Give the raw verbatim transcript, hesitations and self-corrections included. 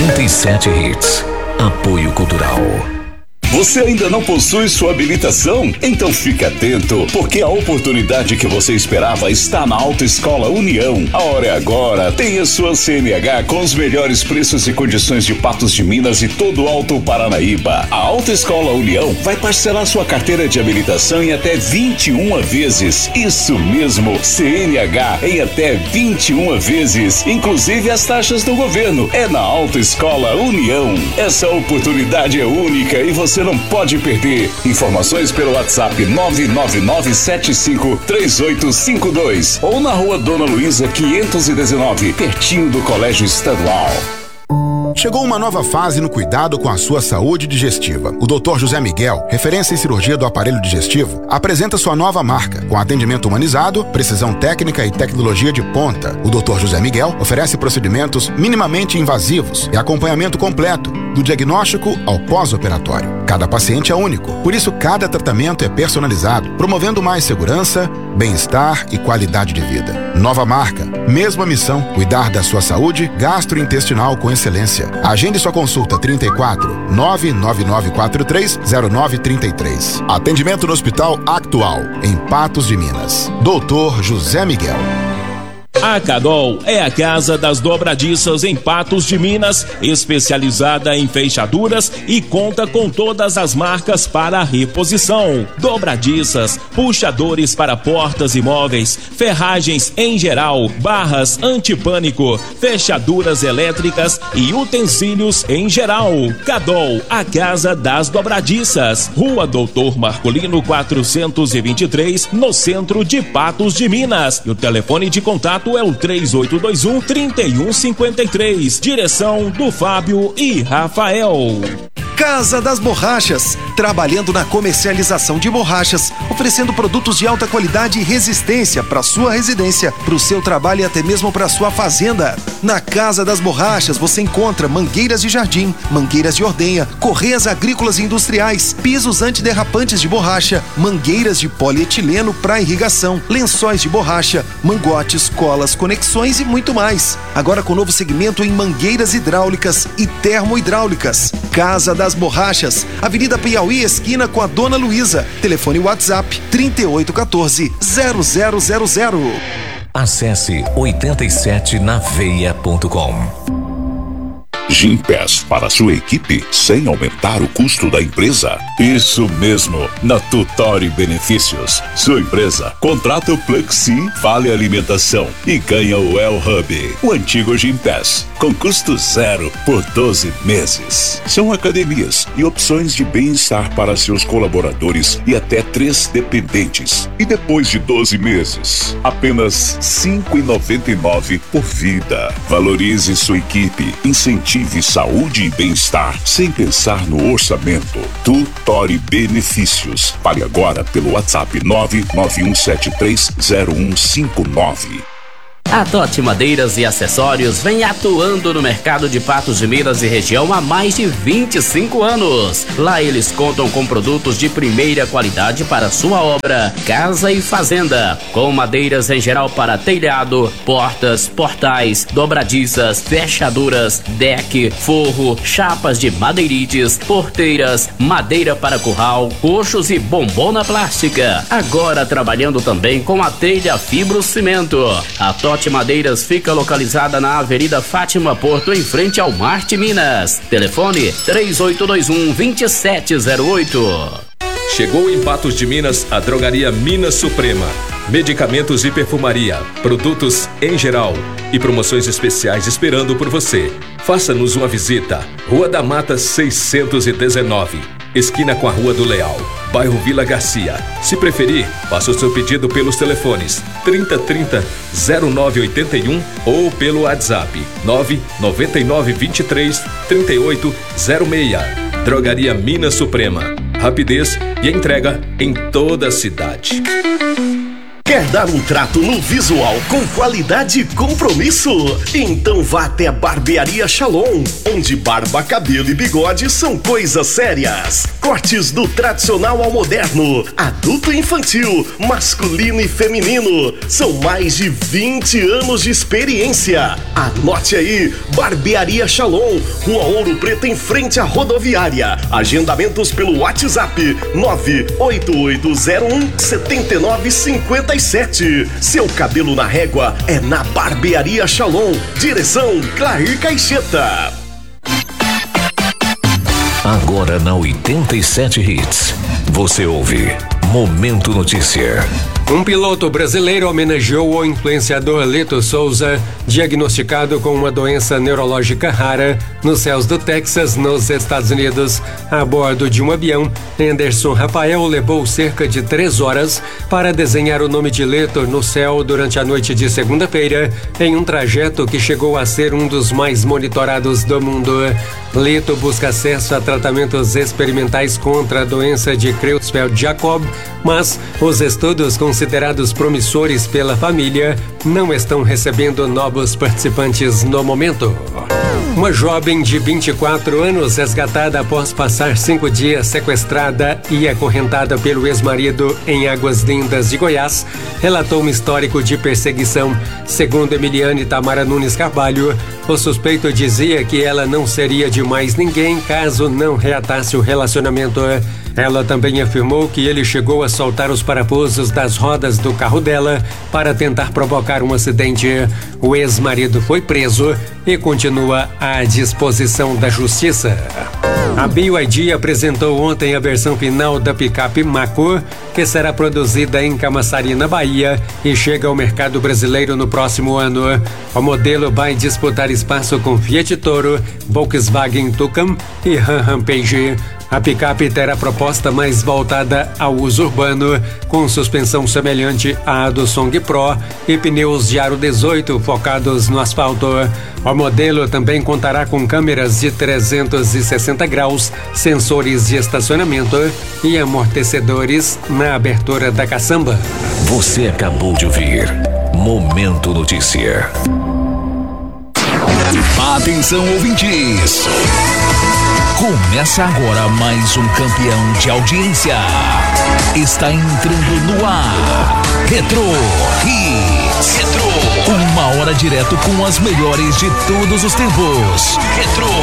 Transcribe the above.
oitenta e sete Hits. Apoio Cultural. Você ainda não possui sua habilitação? Então fique atento, porque a oportunidade que você esperava está na Autoescola União. A hora é agora. Tenha sua C N H com os melhores preços e condições de Patos de Minas e todo o Alto Paranaíba. A Autoescola União vai parcelar sua carteira de habilitação em até vinte e uma vezes. Isso mesmo, C N H em até vinte e uma vezes, inclusive as taxas do governo. É na Autoescola União. Essa oportunidade é única e você não pode perder. Informações pelo WhatsApp nove nove nove sete cinco três oito cinco dois ou na Rua Dona Luísa quinhentos e dezenove, pertinho do Colégio Estadual. Chegou uma nova fase no cuidado com a sua saúde digestiva. O doutor José Miguel, referência em cirurgia do aparelho digestivo, apresenta sua nova marca, com atendimento humanizado, precisão técnica e tecnologia de ponta. O doutor José Miguel oferece procedimentos minimamente invasivos e acompanhamento completo, do diagnóstico ao pós-operatório. Cada paciente é único, por isso cada tratamento é personalizado, promovendo mais segurança, bem-estar e qualidade de vida. Nova marca, mesma missão, cuidar da sua saúde gastrointestinal com excelência. Agende sua consulta trinta e quatro, nove nove nove quatro três, zero nove trinta e três. Atendimento no Hospital Actual, em Patos de Minas. doutor José Miguel. A Cadol é a casa das dobradiças em Patos de Minas, especializada em fechaduras e conta com todas as marcas para reposição. Dobradiças, puxadores para portas e móveis, ferragens em geral, barras antipânico, fechaduras elétricas e utensílios em geral. Cadol, a casa das dobradiças. Rua Doutor Marcolino quatrocentos e vinte e três, no centro de Patos de Minas. E o telefone de contato é o três oito dois um, três um cinco três. Direção do Fábio e Rafael. Casa das Borrachas, trabalhando na comercialização de borrachas, oferecendo produtos de alta qualidade e resistência para sua residência, para o seu trabalho e até mesmo para sua fazenda. Na Casa das Borrachas você encontra mangueiras de jardim, mangueiras de ordenha, correias agrícolas e industriais, pisos antiderrapantes de borracha, mangueiras de polietileno para irrigação, lençóis de borracha, mangotes, colas, conexões e muito mais. Agora com novo segmento em mangueiras hidráulicas e termohidráulicas. Casa das Borrachas, Avenida Piauí, esquina com a Dona Luísa. Telefone WhatsApp trinta e oito quatorze, zero zero zero zero. Acesse oitenta e sete na veia ponto com. Gympass para sua equipe sem aumentar o custo da empresa? Isso mesmo, na Tutori Benefícios. Sua empresa contrata o Pluxee, vale alimentação e ganha o El Hub, o antigo Gympass, com custo zero por doze meses. São academias e opções de bem-estar para seus colaboradores e até três dependentes. E depois de doze meses, apenas cinco reais e noventa e nove centavos por vida. Valorize sua equipe, incentive saúde e bem-estar sem pensar no orçamento. Tutori Benefícios. Fale agora pelo WhatsApp nove nove um sete três zero um cinco nove. A Totti Madeiras e Acessórios vem atuando no mercado de Patos de Minas e região há mais de vinte e cinco anos. Lá eles contam com produtos de primeira qualidade para sua obra, casa e fazenda, com madeiras em geral para telhado, portas, portais, dobradiças, fechaduras, deck, forro, chapas de madeirites, porteiras, madeira para curral, coxos e bombona plástica. Agora trabalhando também com a telha fibrocimento. A Totti Madeiras fica localizada na Avenida Fátima Porto, em frente ao Marte Minas. Telefone três oito dois um, dois sete zero oito. Chegou em Patos de Minas a drogaria Minas Suprema. Medicamentos e perfumaria, produtos em geral e promoções especiais esperando por você. Faça-nos uma visita. Rua da Mata seiscentos e dezenove, esquina com a Rua do Leal, bairro Vila Garcia. Se preferir, faça o seu pedido pelos telefones trinta trinta, zero nove oito um ou pelo WhatsApp nove nove nove dois três, três oito zero seis. Drogaria Minas Suprema. Rapidez e entrega em toda a cidade. Quer dar um trato no visual com qualidade e compromisso? Então vá até a Barbearia Shalom, onde barba, cabelo e bigode são coisas sérias. Cortes do tradicional ao moderno, adulto e infantil, masculino e feminino. São mais de vinte anos de experiência. Anote aí, Barbearia Shalom, Rua Ouro Preto, em frente à rodoviária. Agendamentos pelo WhatsApp nove oito oito zero um sete nove cinco sete. Seu cabelo na régua é na Barbearia Shalom. Direção Clair Caixeta. Agora na oitenta e sete Hits, você ouve Momento Notícia. Um piloto brasileiro homenageou o influenciador Lito Souza, diagnosticado com uma doença neurológica rara, nos céus do Texas, nos Estados Unidos. A bordo de um avião, Anderson Rafael levou cerca de três horas para desenhar o nome de Lito no céu durante a noite de segunda-feira, em um trajeto que chegou a ser um dos mais monitorados do mundo. Lito busca acesso a tratamentos experimentais contra a doença de Creutzfeldt-Jakob, mas os estudos considerados promissores pela família não estão recebendo novos participantes no momento. Uma jovem de vinte e quatro anos, resgatada após passar cinco dias sequestrada e acorrentada pelo ex-marido em Águas Lindas de Goiás, relatou um histórico de perseguição. Segundo Emiliane Tamara Nunes Carvalho, o suspeito dizia que ela não seria de mais ninguém caso não reatasse o relacionamento. Ela também afirmou que ele chegou a soltar os parafusos das rodas do carro dela para tentar provocar um acidente. O ex-marido foi preso e continua à disposição da justiça. A B Y D apresentou ontem a versão final da picape Mako, que será produzida em Camaçari, na Bahia, e chega ao mercado brasileiro no próximo ano. O modelo vai disputar espaço com Fiat Toro, Volkswagen Tucano e Ram Rampage. A picape terá proposta mais voltada ao uso urbano, com suspensão semelhante à do Song Pro e pneus de aro dezoito focados no asfalto. O modelo também contará com câmeras de trezentos e sessenta graus, sensores de estacionamento e amortecedores na abertura da caçamba. Você acabou de ouvir Momento Notícia. Atenção, ouvintes! Começa agora mais um campeão de audiência. Está entrando no ar. Retro Hits. Retro. Uma hora direto com as melhores de todos os tempos. Retro.